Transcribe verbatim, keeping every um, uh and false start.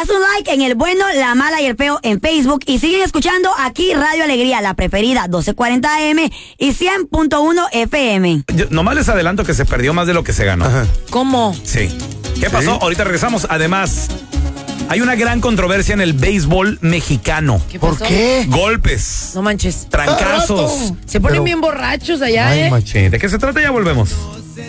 haz un like en El Bueno, La Mala y El Feo en Facebook y siguen escuchando aquí Radio Alegría, la preferida doce cuarenta A M y cien punto uno F M. Yo, nomás les adelanto que se perdió más de lo que se ganó. Ajá. ¿Cómo? Sí. ¿Qué pasó? ¿Sí? Ahorita regresamos. Además, hay una gran controversia en el béisbol mexicano. ¿Qué ¿Por pasó? qué? Golpes, No manches. trancazos. Se ponen Pero- bien borrachos allá, Ay, ¿eh? machín. Sí, ¿de qué se trata? Ya volvemos.